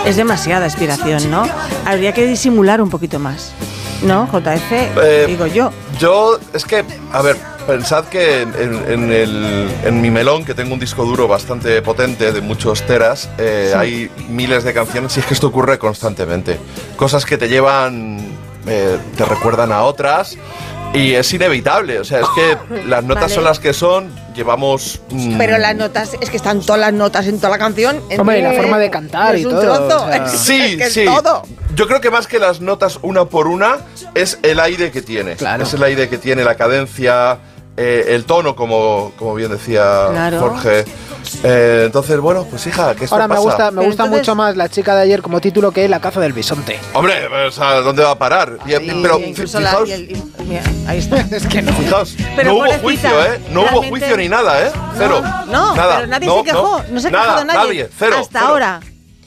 es demasiada aspiración, ¿no? Habría que disimular un poquito más, ¿no, JF? Digo yo. Yo, es que, a ver, pensad que en mi melón, que tengo un disco duro bastante potente de muchos teras, hay miles de canciones y es que esto ocurre constantemente. Cosas que te llevan, te recuerdan a otras y es inevitable. O sea, es que las notas son las que son, llevamos... Pero las notas, es que están todas las notas en toda la canción. Hombre, la forma de cantar y todo. Trozo, o sea. Sí, es sí. todo. Yo creo que más que las notas una por una, es el aire que tiene. Claro. Es el aire que tiene, la cadencia, el tono, como bien decía Jorge. Entonces, bueno, pues hija, ¿qué esto Ahora pasa? me gusta mucho más La chica de ayer como título que La caza del bisonte. Hombre, o sea, ¿dónde va a parar? Pero fijaos, Mira, ahí está. Es que no. fijaos, Pero no hubo pobrecita, juicio, ¿eh? No hubo realmente- juicio ni nada, ¿eh? Cero. No, nada. pero nadie se quejó. No se ha quejado nadie. Cero. Hasta cero. ahora.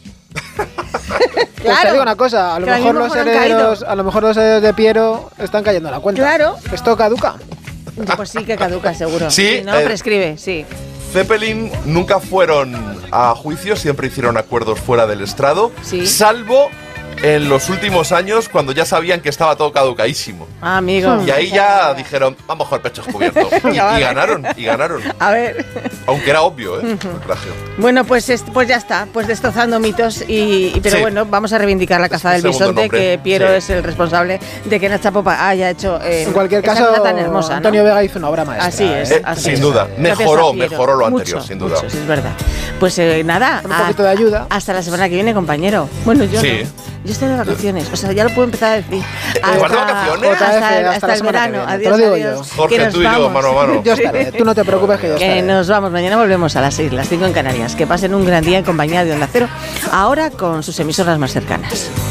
Pues te digo una cosa, a lo que ahora mejor mismo los no han herederos, a lo mejor los herederos de Piero están cayendo a la cuenta. Claro. Esto caduca. Pues sí que caduca, seguro. Sí, no, prescribe, sí. Zeppelin nunca fueron a juicio, siempre hicieron acuerdos fuera del estrado, Sí. salvo en los últimos años cuando ya sabían que estaba todo caducaísimo. Ah, amigo. Y ahí ya dijeron, vamos con el pecho descubierto. Y ganaron. A ver. Aunque era obvio, el plagio. Bueno, pues ya está, pues destrozando mitos pero Sí. bueno, vamos a reivindicar la caza del segundo bisonte, nombre. que Piero Sí. es el responsable de que Nacha Popa haya hecho En cualquier esa caso, nota tan hermosa, ¿no? Antonio Vega hizo una obra maestra. Así es, así Sin es. duda. Gracias Mejoró a Piero. lo anterior, Mucho, sin duda. mucho, sí, es verdad. Pues nada, Con un poquito de ayuda. hasta la semana que viene, compañero. Bueno, yo Sí. no. Yo estoy de vacaciones, o sea, ya lo puedo empezar a decir. ¿Vas de vacaciones? hasta la el semana que verano. viene, te Adiós, lo digo adiós. yo. Jorge, Que nos tú y yo, vamos. mano a mano. Yo estaré, tú no te preocupes que yo estaré. Que nos vamos, mañana volvemos a las 6, las 5 en Canarias. Que pasen un gran día en compañía de Onda Cero, ahora con sus emisoras más cercanas.